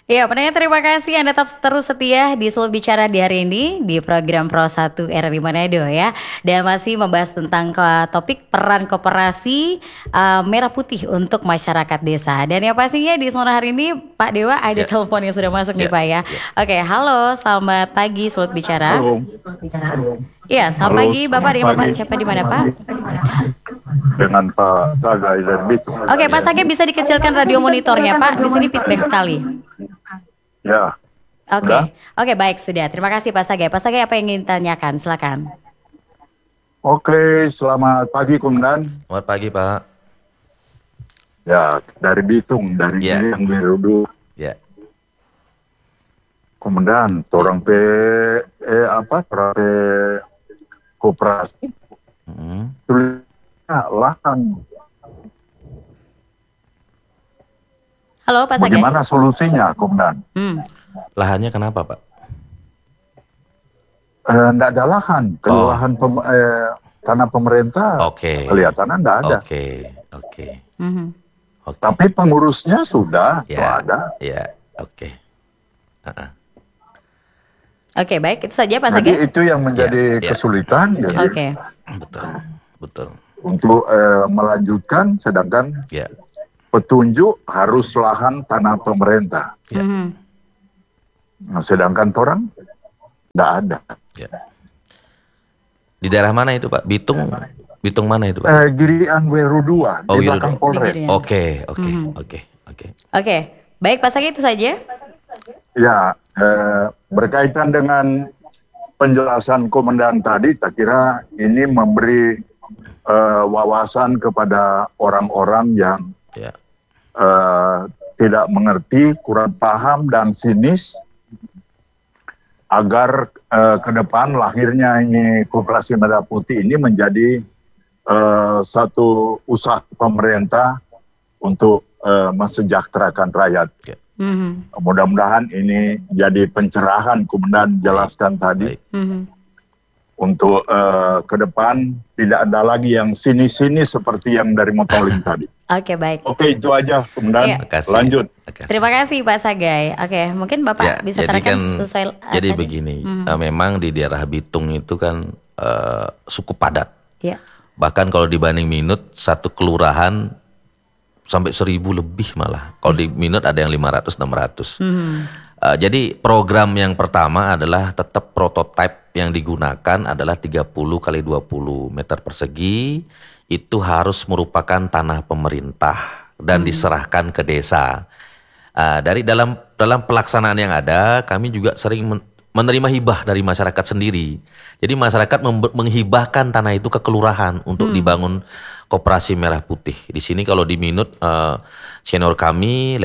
Ya, pendengar terima kasih Anda tetap terus setia di Selalu Bicara di hari ini di program Pro 1 RRI Manado ya. Dan masih membahas tentang topik peran koperasi merah putih untuk masyarakat desa. Dan yang pastinya di sore hari ini Pak Dewa ada Ya, telepon yang sudah masuk nih ya, Pak ya. ya. Oke, halo, selamat pagi Selalu Bicara. Halo, Iya, selamat halo, pagi Bapak, selamat dengan Bapak pagi siapa di mana Pak? dengan Pak Sagai dan Bitung. Oke, Pak Sage bisa dikecilkan radio monitornya Pak. Di sini feedback sekali. Ya, Oke, sudah. oke baik sudah. Terima kasih Pak Sage. Pak Sage apa yang ingin ditanyakan? Silakan. Oke, selamat pagi Komandan. Selamat pagi, Pak. Ya, dari Bitung, dari Ya, yang Birudu. ya. Komandan, orang orang pe koperasi Mm. tulisnya lahan. Halo Pak Sage. Bagaimana solusinya, Komandan? Lahannya kenapa, Pak? Nggak ada lahan, Oh, lahan tanah pemerintah oke. kelihatannya nggak ada. Oke, oke. Mhm. Oke. Tapi pengurusnya sudah, tuh Ya, ada. ya, oke. Uh-uh. Oke, baik itu saja Pak Jadi Sage. itu yang menjadi Ya, ya. kesulitan. Jadi Oke. Betul, betul. untuk melanjutkan, sedangkan Ya, petunjuk harus lahan tanah pemerintah. ya, Mhm. Nah, sedangkan orang nggak ada. ya. Di daerah mana itu, Pak? Bitung, Bitung mana itu, Pak? Girian Weru 2 Oh, di gitu belakang dong. Polres. Di Girian. Oke, oke, Mhm. oke, oke. Oke, baik Pak Sage itu saja. Ya, berkaitan dengan penjelasan komandan tadi, tak kira ini memberi wawasan kepada orang-orang yang Ya, tidak mengerti, kurang paham dan sinis, agar ke depan lahirnya ini Koperasi Merah Putih ini menjadi satu usaha pemerintah untuk mensejahterakan rakyat. ya. Mhm. Mudah-mudahan ini jadi pencerahan Komandan jelaskan tadi, Baik. Mhm. untuk ke depan tidak ada lagi yang sinis-sinis seperti yang dari Motoling tadi. Oke, baik. Oke, itu aja Komandan. Iya. Makasih. Lanjut. Makasih. Terima kasih Pak Sagai. Oke, mungkin Bapak Ya, bisa jadi terangkan kan, sesuai jadi tadi. begini, Mhm. memang di daerah Bitung itu kan cukup padat. Ya. Bahkan kalau dibanding Minut, satu kelurahan sampai 1.000 lebih malah. Kalau di Minut ada yang 500, 600. Mhm. Jadi program yang pertama adalah tetap prototipe yang digunakan adalah 30 kali 20 meter persegi. Itu harus merupakan tanah pemerintah dan diserahkan ke desa. Dari dalam pelaksanaan yang ada, kami juga sering menerima hibah dari masyarakat sendiri. Jadi masyarakat menghibahkan tanah itu ke kelurahan untuk dibangun Koperasi Merah Putih. Di sini kalau di Minut, senior kami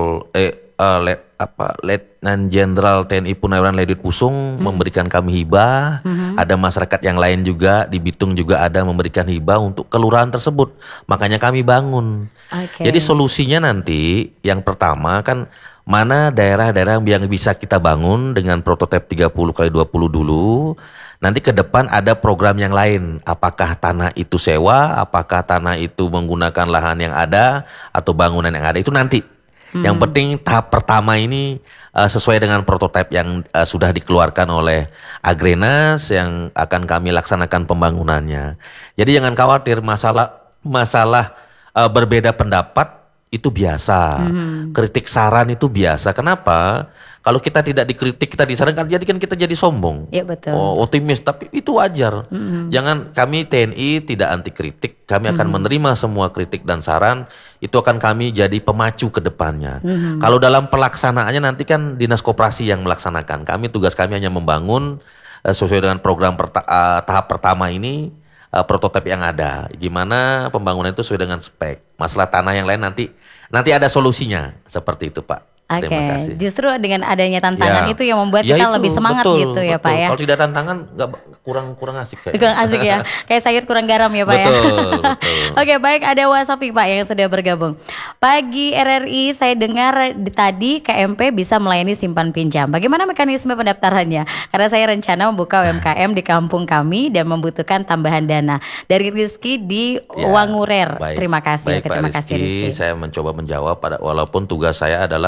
Letnan Jenderal TNI Purnawirawan Ledit Pusung memberikan kami hibah. Ada masyarakat yang lain juga di Bitung juga ada memberikan hibah untuk kelurahan tersebut. Makanya kami bangun. Oke. Jadi solusinya nanti yang pertama kan mana daerah-daerah yang bisa kita bangun dengan prototipe 30 kali 20 dulu. Nanti ke depan ada program yang lain. Apakah tanah itu sewa, apakah tanah itu menggunakan lahan yang ada atau bangunan yang ada, itu nanti. Yang penting tahap pertama ini sesuai dengan prototipe yang sudah dikeluarkan oleh Agrenas yang akan kami laksanakan pembangunannya. Jadi jangan khawatir masalah berbeda pendapat itu biasa. Kritik saran itu biasa. Kenapa? Kalau kita tidak dikritik, kita disarankan, jadi kan kita jadi sombong. Ya betul. Optimis, tapi itu wajar. Jangan, kami TNI tidak anti kritik, kami akan menerima semua kritik dan saran, itu akan kami jadi pemacu ke depannya. Kalau dalam pelaksanaannya nanti kan Dinas Koperasi yang melaksanakan, tugas kami hanya membangun sesuai dengan program tahap pertama ini, prototipe yang ada. Gimana pembangunan itu sesuai dengan spek. Masalah tanah yang lain nanti ada solusinya, seperti itu Pak. Oke, Terima kasih. justru dengan adanya tantangan Ya. itu yang membuat Ya kita itu, lebih semangat betul, gitu ya Pak betul. ya. Kalau tidak tantangan nggak kurang asik kayaknya. Kurang asik ya, kayak sayur kurang garam ya Pak ya. Betul, betul. Oke baik, ada WhatsApp Pak yang sudah bergabung. Pagi RRI, saya dengar tadi KMP bisa melayani simpan pinjam. Bagaimana mekanisme pendaftarannya? Karena saya rencana membuka UMKM di kampung kami dan membutuhkan tambahan dana. Dari Rizky di Ya, Wangurer. baik. Terima kasih. Baik, Pak Terima kasih Rizky. Saya mencoba menjawab walaupun tugas saya adalah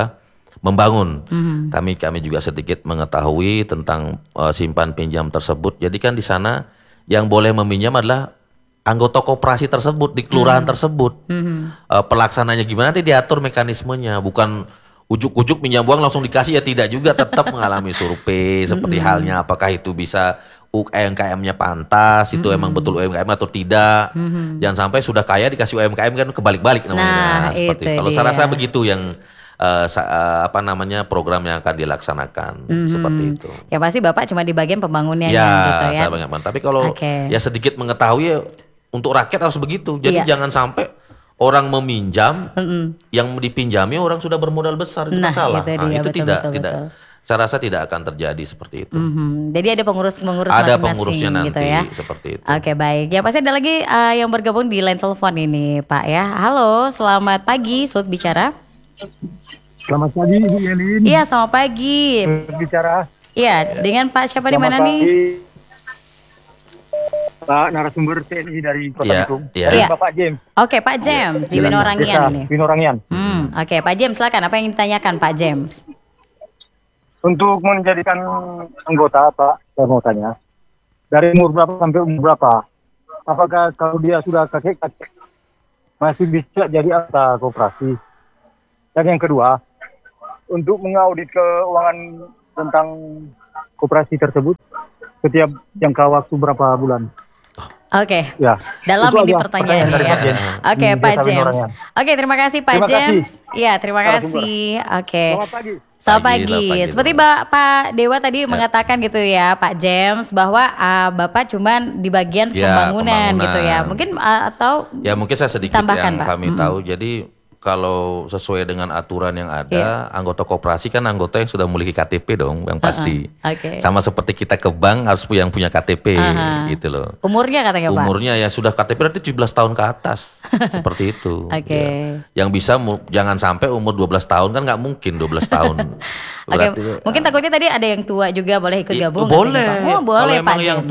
membangun. Kami juga sedikit mengetahui tentang simpan pinjam tersebut. Jadi kan di sana yang boleh meminjam adalah anggota koperasi tersebut di kelurahan tersebut. Pelaksananya gimana nanti diatur mekanismenya, bukan ujuk-ujuk minjam uang langsung dikasih ya, tidak juga, tetap mengalami survei seperti halnya apakah itu bisa UMKM-nya pantas, itu emang betul UMKM atau tidak. Jangan sampai sudah kaya dikasih UMKM kan kebalik-balik namanya. Seperti itu. Kalau saya rasa begitu yang program yang akan dilaksanakan seperti itu. Ya pasti Bapak cuma di bagian pembangunannya ya, gitu ya. Saya banyak. Tapi kalau ya sedikit mengetahui ya, untuk rakyat harus begitu. Jadi jangan sampai orang meminjam, yang dipinjami orang sudah bermodal besar, itu salah. Itu tidak. Saya rasa tidak akan terjadi seperti itu. Jadi ada pengurus-pengurus ada masing-masing pengurusnya nanti gitu ya. Seperti itu. Oke, baik. Ya pasti ada lagi yang bergabung di line telepon ini Pak ya. Halo, selamat pagi, Sud bicara. Selamat pagi Bu Yelin. Iya, selamat pagi. Bicara. Iya, dengan Pak siapa di mana nih? Pak narasumber TNI dari Kota Bitung. Iya. Bapak James. Oke, Pak James di Winorangian ini. Winorangian. Oke, Pak James silakan, apa yang ditanyakan Pak James? Untuk menjadikan anggota Pak, saya mau tanya, dari umur berapa sampai umur berapa? Apakah kalau dia sudah kakek-kakek masih bisa jadi anggota koperasi? Dan yang kedua, untuk mengaudit keuangan tentang koperasi tersebut setiap jangka waktu berapa bulan? Oke. Ya. Dalam ini pertanyaannya ya. Oke, Pak James. Oke, terima kasih Pak James. Iya, terima kasih. Oke. Selamat pagi. Selamat pagi. Seperti Pak Dewa tadi mengatakan gitu ya, Pak James, bahwa Bapak cuman di bagian pembangunan gitu ya. Mungkin atau ya mungkin saya sedikit yang Pak. Kami tahu. Jadi kalau sesuai dengan aturan yang ada, anggota koperasi kan anggota yang sudah memiliki KTP dong, yang pasti. Sama seperti kita ke bank harus yang punya KTP gitu loh. Umurnya katanya Pak? Umurnya ya sudah KTP berarti 17 tahun ke atas. Seperti itu. Ya. Yang bisa jangan sampai umur 12 tahun, kan nggak mungkin 12 tahun. Berarti, mungkin takutnya tadi ada yang tua juga boleh ikut gabung. Boleh. Boleh kalau Pak emang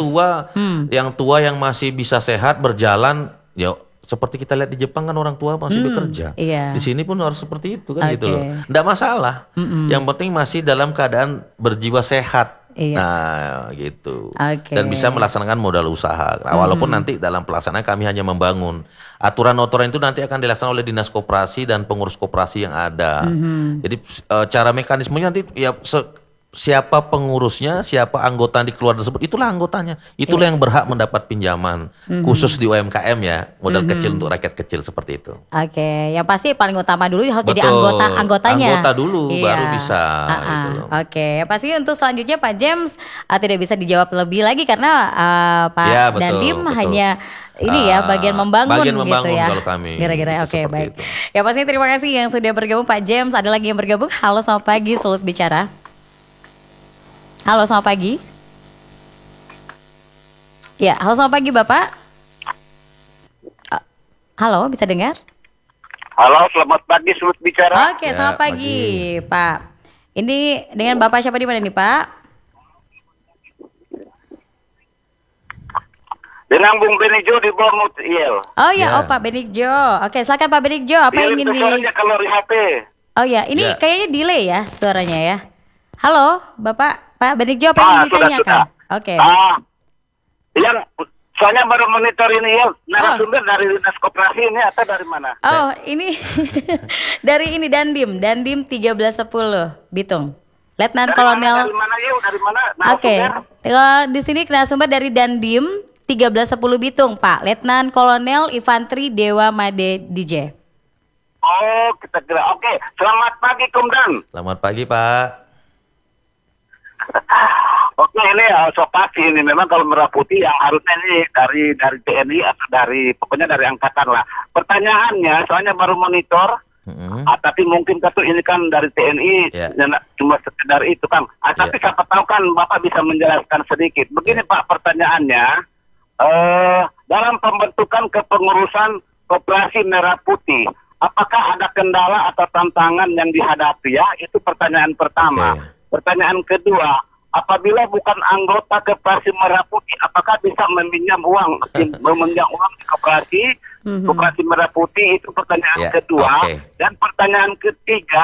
yang tua yang masih bisa sehat berjalan, ya seperti kita lihat di Jepang kan orang tua masih bekerja. Di sini pun harus seperti itu kan gitu loh. Nggak masalah. Yang penting masih dalam keadaan berjiwa sehat. Nah gitu. Dan bisa melaksanakan modal usaha. Nah, walaupun nanti dalam pelaksanaan kami hanya membangun. Aturan-aturan itu nanti akan dilaksanakan oleh dinas koperasi dan pengurus koperasi yang ada. Jadi cara mekanismenya nanti ya siapa pengurusnya, siapa anggota di keluarga tersebut, itulah anggotanya. Itulah yang berhak mendapat pinjaman. Khusus di UMKM ya, modal kecil untuk rakyat kecil seperti itu. Oke, yang pasti paling utama dulu harus jadi anggotanya. Anggota dulu baru bisa. Gitu loh. Oke, pasti untuk selanjutnya Pak James tidak bisa dijawab lebih lagi karena Pak Dandim hanya ini ya bagian membangun gitu ya. Kalau kami. Kira-kira oke, baik. Itu. Ya pasti terima kasih yang sudah bergabung Pak James. Ada lagi yang bergabung. Halo, selamat pagi, Sulut bicara. Halo, selamat pagi. Ya, halo, selamat pagi Bapak. Halo, bisa dengar? Halo, selamat pagi, Sulut bicara. Oke, selamat pagi Pak. Ini dengan Bapak siapa di mana nih Pak? Dengan Bung Benigjo di Bornut, Yel. Oh ya, Pak Benigjo. Oke, silakan Pak Benigjo. Apa yang ingin kalau di HP? Oh ya, ini kayaknya delay ya suaranya ya. Halo, Bapak Benigjo, apa yang ditanyakan? Oke. Yang soalnya baru monitor ini ya, narasumber dari dinas koperasi ini atau dari mana? Oh, ini dari Dandim 1310 Bitung. Letnan Kolonel. Dari mana ya? Dari mana? Oke. Di sini narasumber dari Dandim 1310 Bitung, Pak. Letnan Kolonel Infantri Dewa Made DJ. Oh, kita kira. Oke. Selamat pagi, Komdan. Selamat pagi, Pak. Oke, ini pasti ini memang kalau merah putih yang harusnya ini dari TNI atau pokoknya dari angkatan lah. Pertanyaannya, soalnya baru monitor, tapi mungkin ini kan dari TNI, cuma sekedar itu kan. Tapi siapa tahu kan Bapak bisa menjelaskan sedikit. Begini Pak, pertanyaannya, dalam pembentukan kepengurusan koperasi merah putih, apakah ada kendala atau tantangan yang dihadapi ya? Itu pertanyaan pertama. Pertanyaan kedua, apabila bukan anggota koperasi merah putih, apakah bisa meminjam uang di koperasi merah putih? Itu pertanyaan kedua. Dan pertanyaan ketiga,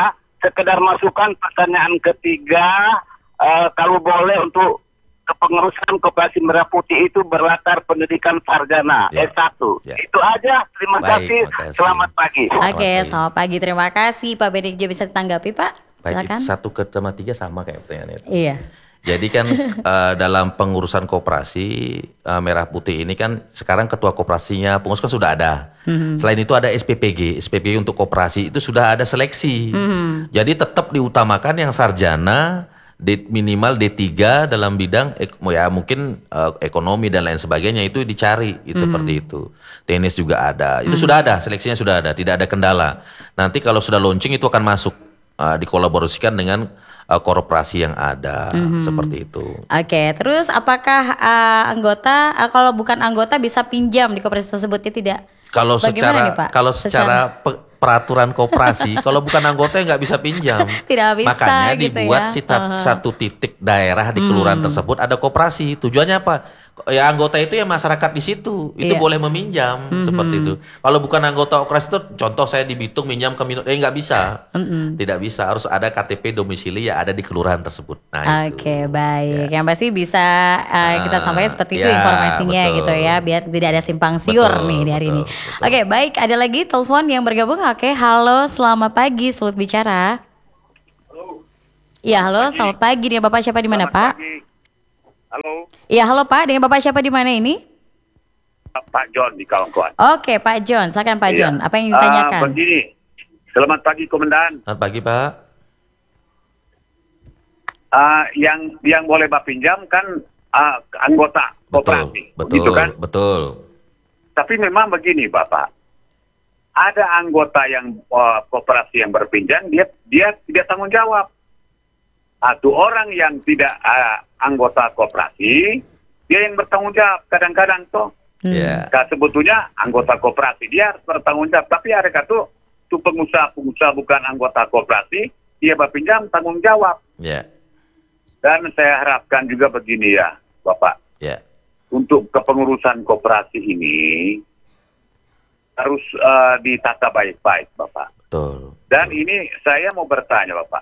sekedar masukan pertanyaan ketiga, kalau boleh untuk kepengurusan Koperasi Merah Putih itu berlatar pendidikan sarjana S1. Itu aja. Terima kasih. Selamat pagi. Oke, selamat pagi. Terima kasih Pak Benigjo, bisa ditanggapi Pak? Baik, Silakan. 1 ke 3 sama kayak pertanyaan itu. Iya. Jadi kan dalam pengurusan koperasi Merah Putih ini kan sekarang ketua koperasinya pengurus kan sudah ada. Selain itu ada SPPG untuk koperasi itu sudah ada seleksi. Jadi tetap diutamakan yang sarjana minimal D3 dalam bidang ya mungkin ekonomi dan lain sebagainya itu dicari seperti itu. Tenis juga ada. Itu sudah ada, seleksinya sudah ada, tidak ada kendala. Nanti kalau sudah launching itu akan masuk dikolaborasikan dengan korporasi yang ada seperti itu. Oke, terus apakah anggota kalau bukan anggota bisa pinjam di koperasi tersebut ya tidak? Kalau Bagaimana nih, Pak? secara peraturan koperasi, kalau bukan anggota nggak bisa pinjam. Tidak bisa. Makanya gitu dibuat ya? satu titik daerah di kelurahan tersebut ada koperasi. Tujuannya apa? Ya anggota itu ya masyarakat di situ, itu boleh meminjam seperti itu. Kalau bukan anggota koperasi itu, contoh saya di Bitung minjam ke nggak bisa, tidak bisa. Harus ada KTP domisili ya ada di kelurahan tersebut. Nah, Oke, baik. Yang pasti bisa kita sampaikan seperti itu informasinya betul. gitu ya, biar tidak ada simpang siur nih di hari ini. Betul. Oke, baik. Ada lagi telepon yang bergabung. Oke, halo, selamat pagi, Sulut Bicara. Iya, halo, selamat pagi. Dengan Bapak siapa di mana, Pak? Halo, Iya, halo Pak. Dengan Bapak siapa di mana ini? Pak John di Kawan-Kawan. Oke, Pak John. Silakan Pak John. Apa yang Ah, ditanyakan? begini, selamat pagi Komandan. Selamat pagi Pak. Yang boleh pinjam kan anggota koperasi, gitu kan? Betul. Tapi memang begini Bapak, ada anggota yang koperasi yang berpinjam, dia tidak tanggung jawab. Satu orang yang tidak anggota koperasi, dia yang bertanggung jawab. Kadang-kadang tuh, sebetulnya anggota koperasi dia harus bertanggung jawab. Tapi ada tuh pengusaha bukan anggota koperasi, dia berpinjam tanggung jawab. Dan saya harapkan juga begini ya, Bapak. Untuk kepengurusan koperasi ini harus ditata baik-baik, Bapak. Betul. Dan ini saya mau bertanya, Bapak.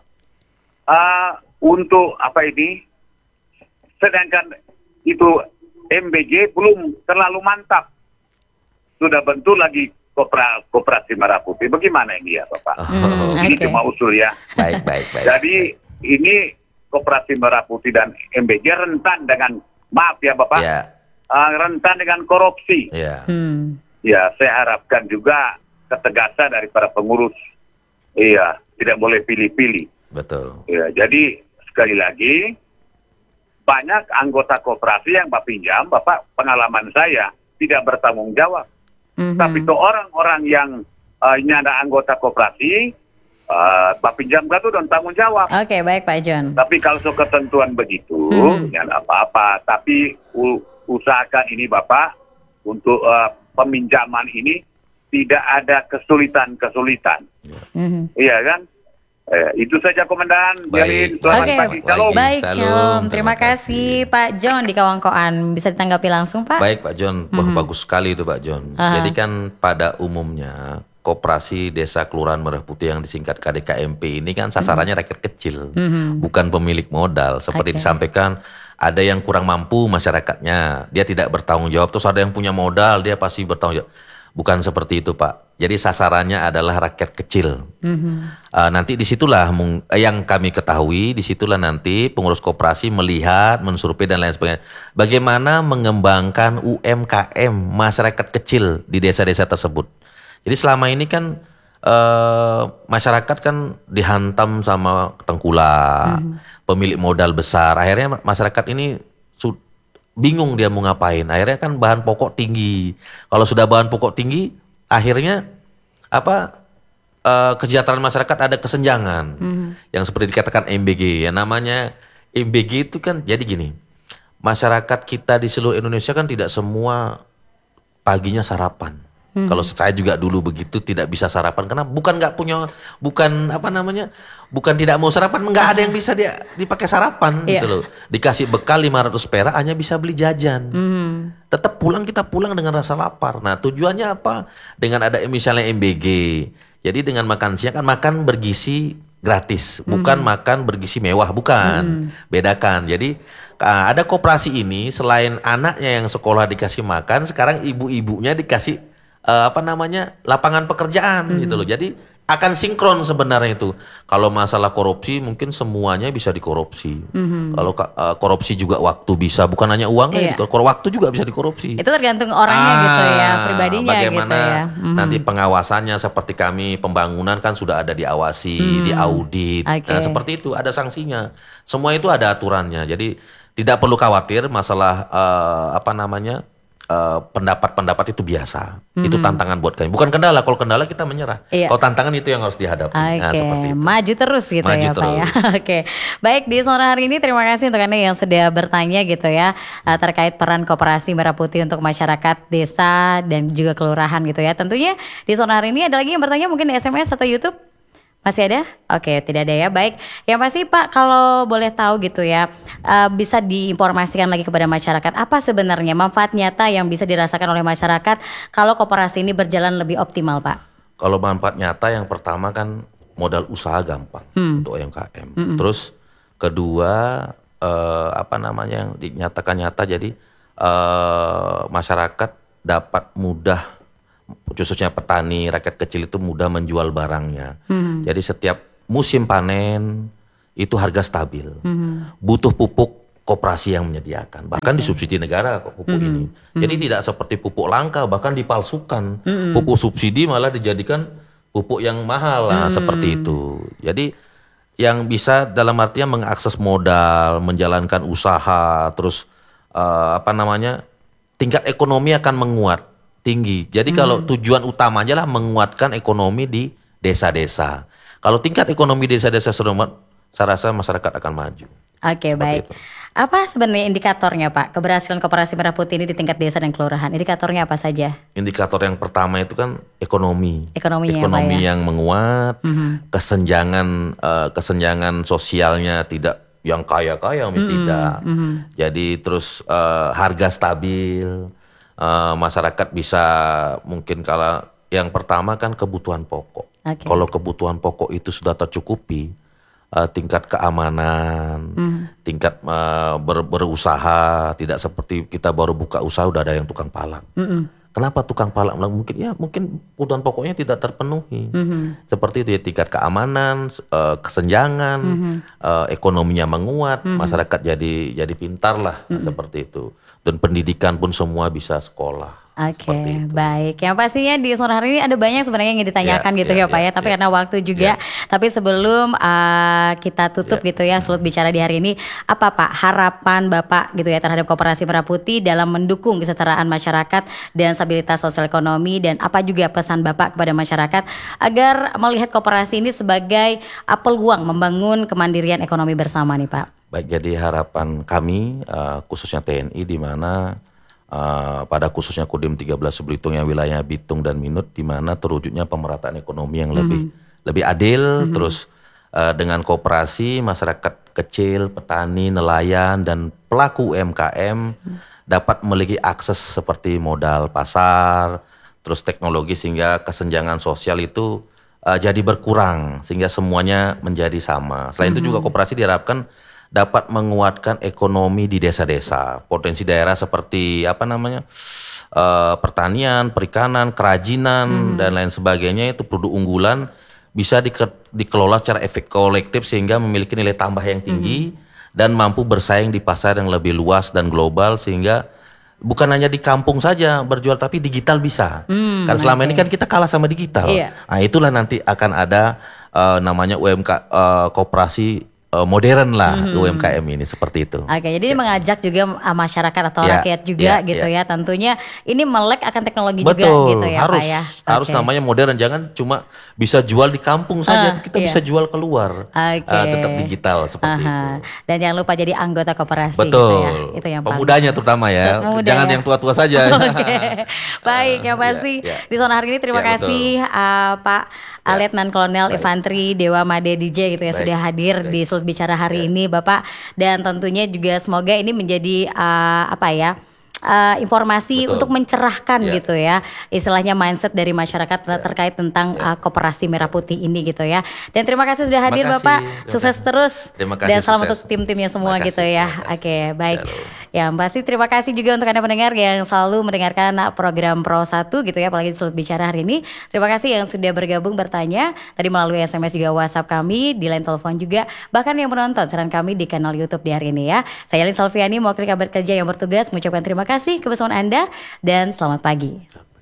Untuk apa ini? Sedangkan itu MBG belum terlalu mantap. Sudah bentuk lagi koperasi Merah Putih. Bagaimana ini ya, Bapak? Ini cuma usul ya. Baik. Jadi ini koperasi Merah Putih dan MBG rentan dengan, maaf ya Bapak, rentan dengan korupsi. Ya, saya harapkan juga ketegasan dari para pengurus. Iya, tidak boleh pilih-pilih. Betul. Ya, jadi sekali lagi banyak anggota koperasi yang pinjam, Bapak, pengalaman saya tidak bertanggung jawab. Tapi itu orang-orang yang ini ada anggota koperasi, pinjam kan itu dan tanggung jawab. Oke, baik Pak John. Tapi kalau ketentuan begitu, ya ada apa-apa. Tapi usahakan ini Bapak untuk peminjaman ini tidak ada kesulitan. Iya kan? Itu saja Komandan. Selamat pagi. Shalom. Baik, shalom. Terima kasih Pak John di Kawan-Kawan. Bisa ditanggapi langsung Pak? Baik Pak John, bagus sekali itu Pak John. Jadi kan pada umumnya Koperasi Desa Kelurahan Merah Putih yang disingkat KDKMP ini kan sasarannya rakyat kecil, bukan pemilik modal. Seperti disampaikan, ada yang kurang mampu masyarakatnya, dia tidak bertanggung jawab. Terus ada yang punya modal, dia pasti bertanggung jawab. Bukan seperti itu Pak. Jadi sasarannya adalah rakyat kecil. Nanti disitulah yang kami ketahui, disitulah nanti pengurus koperasi melihat, mensurvei dan lain sebagainya. Bagaimana mengembangkan UMKM masyarakat kecil di desa-desa tersebut. Jadi selama ini kan masyarakat kan dihantam sama tengkulak, pemilik modal besar. Akhirnya masyarakat ini bingung dia mau ngapain. Akhirnya kan bahan pokok tinggi. Kalau sudah bahan pokok tinggi, akhirnya kesejahteraan masyarakat ada kesenjangan. Yang seperti dikatakan MBG. Yang namanya MBG itu kan jadi gini. Masyarakat kita di seluruh Indonesia kan tidak semua paginya sarapan. Kalau saya juga dulu begitu tidak bisa sarapan karena bukan tidak mau sarapan, nggak ada yang bisa dia dipakai sarapan gitu loh. Dikasih bekal 500 perak hanya bisa beli jajan. Tetap kita pulang dengan rasa lapar. Nah, tujuannya apa? Dengan ada misalnya MBG. Jadi dengan makan siang kan makan bergizi gratis, bukan makan bergizi mewah, bukan. Bedakan. Jadi ada koperasi ini selain anaknya yang sekolah dikasih makan, sekarang ibu-ibunya dikasih lapangan pekerjaan gitu loh. Jadi akan sinkron sebenarnya itu. Kalau masalah korupsi mungkin semuanya bisa dikorupsi. Kalau korupsi juga waktu bisa, bukan hanya uangnya, kalau waktu juga bisa dikorupsi. Itu tergantung orangnya gitu ya, pribadinya bagaimana gitu ya. nanti pengawasannya seperti kami pembangunan kan sudah ada diawasi, diaudit. Nah, seperti itu ada sanksinya. Semua itu ada aturannya. Jadi tidak perlu khawatir masalah pendapat-pendapat itu biasa. Itu tantangan buat kami. Bukan kendala. Kalau kendala kita menyerah. Kalau tantangan itu yang harus dihadapi. Nah, seperti itu. Maju terus gitu Maju ya terus. Pak ya. Oke. Baik, di sore hari ini terima kasih untuk Anda yang sudah bertanya gitu ya terkait peran koperasi Merah Putih untuk masyarakat desa dan juga kelurahan gitu ya. Tentunya di sore hari ini ada lagi yang bertanya mungkin di SMS atau YouTube? Masih ada? Oke, tidak ada ya. Baik, yang pasti Pak kalau boleh tahu gitu ya, bisa diinformasikan lagi kepada masyarakat apa sebenarnya manfaat nyata yang bisa dirasakan oleh masyarakat kalau koperasi ini berjalan lebih optimal Pak? Kalau manfaat nyata yang pertama kan modal usaha gampang untuk UMKM. Terus kedua yang dinyatakan nyata, jadi masyarakat dapat mudah, khususnya petani rakyat kecil itu mudah menjual barangnya. Jadi setiap musim panen itu harga stabil. Butuh pupuk, koperasi yang menyediakan, bahkan disubsidi negara pupuk ini. Jadi tidak seperti pupuk langka, bahkan dipalsukan. Pupuk subsidi malah dijadikan pupuk yang mahal, seperti itu. Jadi yang bisa dalam artian mengakses modal, menjalankan usaha, terus tingkat ekonomi akan menguat tinggi. Jadi kalau tujuan utamanya lah menguatkan ekonomi di desa-desa. Kalau tingkat ekonomi desa-desa serumit, saya rasa masyarakat akan maju. Oke, baik. Itu. Apa sebenarnya indikatornya Pak keberhasilan koperasi Merah Putih ini di tingkat desa dan kelurahan? Indikatornya apa saja? Indikator yang pertama itu kan ekonomi. Ekonomi yang menguat, kesenjangan sosialnya tidak yang kaya-kaya, tidak. Jadi terus harga stabil, masyarakat bisa mungkin kalau yang pertama kan kebutuhan pokok. Kalau kebutuhan pokok itu sudah tercukupi, tingkat keamanan, tingkat berusaha, tidak seperti kita baru buka usaha udah ada yang tukang palak. Kenapa tukang palak? Mungkin kebutuhan pokoknya tidak terpenuhi. Seperti itu ya, tingkat keamanan, kesenjangan, ekonominya menguat, masyarakat jadi pintar lah, seperti itu. Dan pendidikan pun semua bisa sekolah. Oke, baik. Yang pastinya di sore hari ini ada banyak sebenarnya yang ditanyakan Pak ya. Tapi karena waktu juga. Tapi sebelum kita tutup gitu ya, Sulut Bicara di hari ini, apa Pak harapan Bapak gitu ya terhadap Koperasi Merah Putih dalam mendukung kesetaraan masyarakat dan stabilitas sosial ekonomi, dan apa juga pesan Bapak kepada masyarakat agar melihat koperasi ini sebagai peluang membangun kemandirian ekonomi bersama nih Pak? Baik, jadi harapan kami khususnya TNI di mana pada khususnya Kodim 13 Belitung yang wilayah Bitung dan Minut, di mana terwujudnya pemerataan ekonomi yang lebih adil, terus dengan koperasi masyarakat kecil, petani, nelayan dan pelaku UMKM dapat memiliki akses seperti modal pasar, terus teknologi, sehingga kesenjangan sosial itu jadi berkurang sehingga semuanya menjadi sama. Selain itu juga koperasi diharapkan dapat menguatkan ekonomi di desa-desa. Potensi daerah seperti pertanian, perikanan, kerajinan dan lain sebagainya, itu produk unggulan bisa dikelola secara efek kolektif sehingga memiliki nilai tambah yang tinggi dan mampu bersaing di pasar yang lebih luas dan global, sehingga bukan hanya di kampung saja berjual, tapi digital bisa. Kan selama ini kan kita kalah sama digital. Nah, itulah nanti akan ada namanya UMK koperasi modern lah, UMKM ini, seperti itu. Oke, jadi mengajak juga masyarakat atau rakyat juga gitu ya. Tentunya ini melek akan teknologi juga gitu ya harus, Pak ya. Harus namanya modern, jangan cuma bisa jual di kampung saja, kita bisa jual keluar. Tetap digital seperti itu. Dan jangan lupa jadi anggota koperasi. Betul. Gitu ya. Itu yang pemudanya terutama ya. Jangan yang tua-tua saja. Baik, yang pasti di zona hari ini terima kasih Pak Letnan Kolonel Infantri Dewa Made DJ gitu ya, sudah hadir di Sulut Bicara hari ini Bapak, dan tentunya juga semoga ini menjadi informasi Betul. untuk mencerahkan Ya. gitu ya, istilahnya mindset dari masyarakat terkait tentang Koperasi Merah Putih ini gitu ya. Dan terima kasih sudah hadir Terima kasih. Bapak, sukses terus Terima kasih, dan salam sukses. untuk tim-timnya semua Terima gitu kasih, ya. terima kasih. Oke, baik. Shalom. Ya, Mbak Sih, terima kasih juga untuk Anda pendengar yang selalu mendengarkan program Pro 1 gitu ya, apalagi di Sulut Bicara hari ini. Terima kasih yang sudah bergabung bertanya tadi melalui SMS juga WhatsApp kami, di line telepon juga, bahkan yang menonton siaran kami di kanal YouTube di hari ini ya. Saya Lin Salviani, mewakili kabar kerja yang bertugas mengucapkan terima kasih kebersamaan Anda dan selamat pagi.